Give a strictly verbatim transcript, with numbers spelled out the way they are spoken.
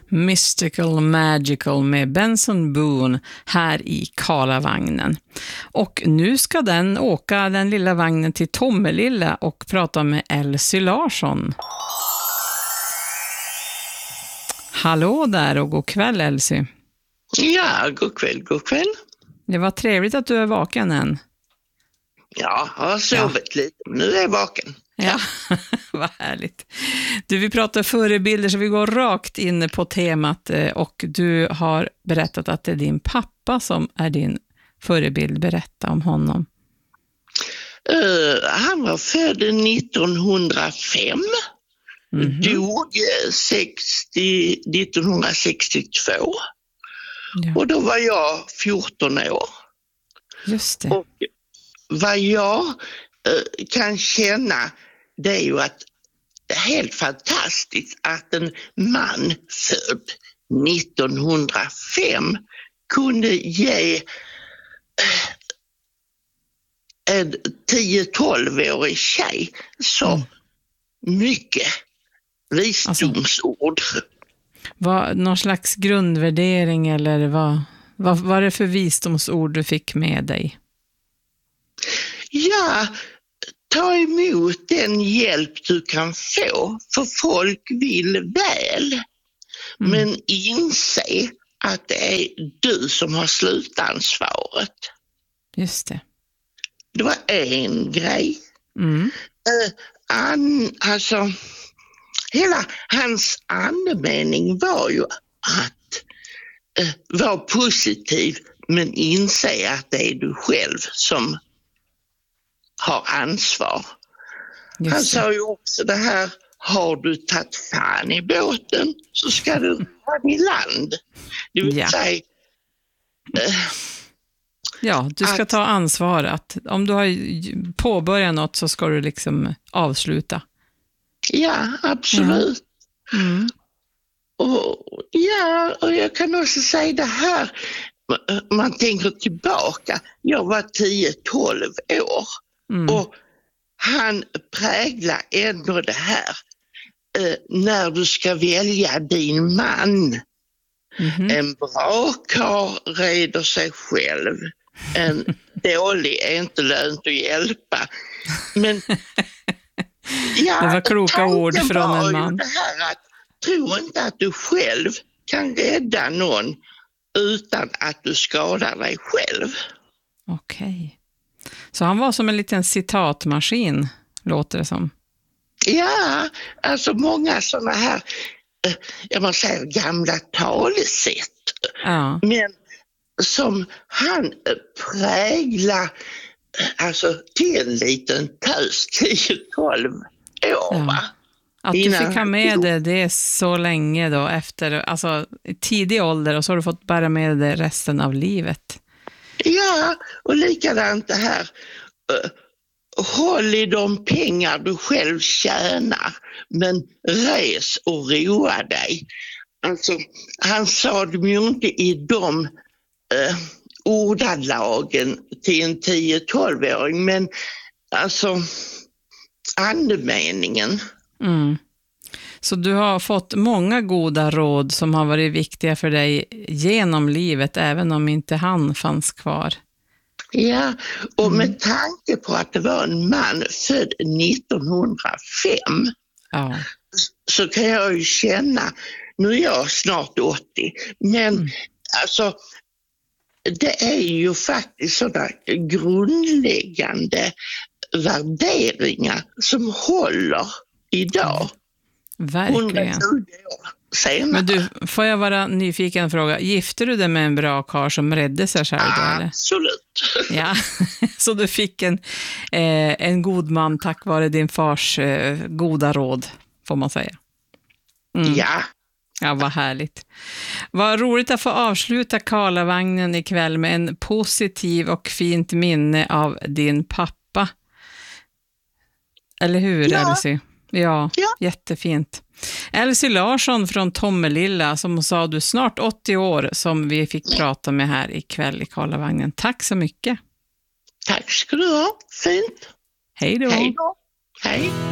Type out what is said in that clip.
Mystical Magical med Benson Boone här i Karlavagnen. Och nu ska den åka den lilla vagnen till Tomelilla och prata med Elsie Larsson. Hallå där och god kväll, Elsie. Ja, god kväll, god kväll. Det var trevligt att du är vaken än. Ja, jag har sovit ja. lite, men nu är jag vaken. Ja, vad härligt. Du, vi pratar förebilder så vi går rakt in på temat och du har berättat att det är din pappa som är din förebild. Berätta om honom. Uh, han var född nittonhundrafem, mm-hmm. dog sextio, nittonhundrasextiotvå ja. Och då var jag fjorton år. Just det. Och vad jag uh, kan känna det är ju att det är helt fantastiskt att en man född nittonhundrafem kunde ge en tio-tolv-årig tjej så mm. mycket visdomsord. Alltså, vad, någon slags grundvärdering eller vad, vad var det för visdomsord du fick med dig? Ja, ta emot den hjälp du kan få, för folk vill väl. Mm. Men inse att det är du som har slutansvaret. Just det. Det var en grej. Mm. Uh, an, alltså, hela hans andemening var ju att uh, vara positiv men inse att det är du själv som har ansvar. Just Han sa ju också det här, har du tagit fan i båten så ska du vara i land. Det vill ja. säga... Uh, Ja, du ska att, ta ansvar att om du har påbörjat något så ska du liksom avsluta. Ja, absolut. Ja. Mm. Och, ja, och jag kan också säga det här, man tänker tillbaka, jag var tio-tolv år mm. och han präglar ändå det här eh, när du ska välja din man. Mm-hmm. En bra karl reder sig själv. En dålig är inte lönt att hjälpa. Men ja, det var kloka ord från en man. Det här att, tro inte att du själv kan rädda någon utan att du skadar dig själv. Okej. Så han var som en liten citatmaskin, låter det som. Ja, alltså många sådana här, jag måste säga gamla talesätt. Ja. Men som han präglar alltså till en liten tös tio-tolv år ja. va? Att du fick ha med det, det är så länge då efter, alltså i tidig ålder och så har du fått bära med det resten av livet. Ja, och likadant det här, uh, håll i de pengar du själv tjänar men res och roa dig. Alltså, han sa det ju inte i de uh, ordalagen till en tio-tolv-åring, men alltså andemeningen. Mm. Så du har fått många goda råd som har varit viktiga för dig genom livet, även om inte han fanns kvar. Ja, och mm. med tanke på att det var en man född nittonhundrafem ja. så kan jag ju känna, nu är jag snart åttio, men mm. alltså det är ju faktiskt sådana grundläggande värderingar som håller idag. Verkligen. Men du, får jag vara nyfiken och fråga, gifte du dig med en bra karl som räddade sig själv då, eller? Absolut. Ja, så du fick en, eh, en god man tack vare din fars eh, goda råd, får man säga. Mm. Ja. Ja, vad härligt. Vad roligt att få avsluta Karlavagnen ikväll med en positiv och fint minne av din pappa. Eller hur, ja. Elsie? Ja, ja, jättefint. Elsie Larsson från Tomelilla, som sa du snart åttio år, som vi fick prata med här ikväll i Karlavagnen. Tack så mycket. Tack ska du ha. Fint. Hej då. Hej då. Hej.